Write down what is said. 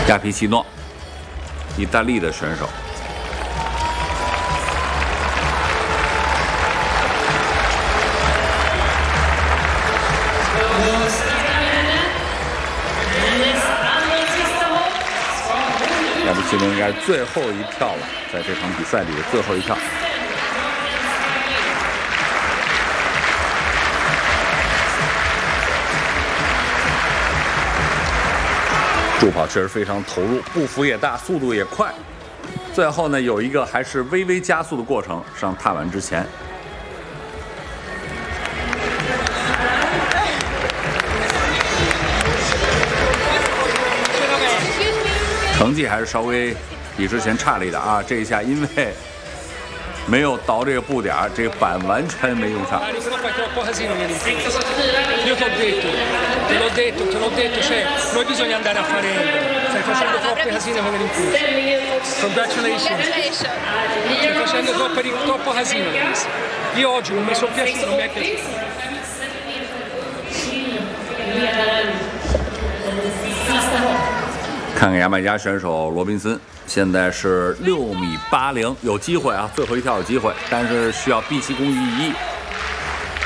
亚皮奇诺，意大利的选手。亚皮奇诺应该是最后一跳了，在这场比赛里的最后一跳。 助跑确实非常投入，步幅也大，速度也快。最后呢，有一个还是微微加速的过程，上踏板之前。成绩还是稍微比之前差了一点啊。这一下因为没有倒这个步点，这个板完全没用上。 Io ti ho detto, cioè, noi bisogna andare a fare, stai facendo troppe casine con l'impulso. Congratulations. Stai facendo troppo casino, Dennis. Io oggi non mi sono piaciuto, non mi è piaciuto. 看看牙买加选手罗宾森，现在是6.80米，有机会啊，最后一跳有机会，但是需要毕其功于一役。